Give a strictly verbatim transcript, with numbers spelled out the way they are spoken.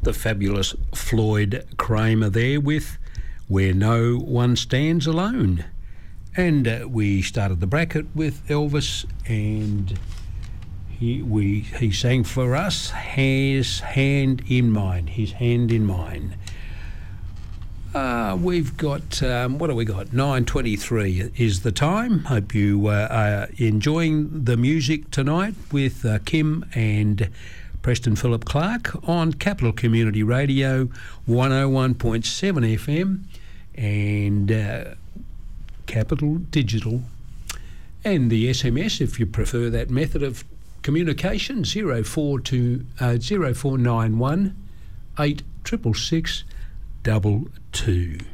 the fabulous Floyd Kramer there with Where No One Stands Alone. And uh, we started the bracket with Elvis, and he we he sang for us His Hand in Mine, His Hand in Mine. Uh, we've got, um, what have we got? nine twenty-three is the time. Hope you uh, are enjoying the music tonight with uh, Kim and Preston Phillip Clark on Capital Community Radio one oh one point seven F M and uh, Capital Digital. And the S M S, if you prefer that method of communication, zero four two, uh, zero four nine one eight six six six double two.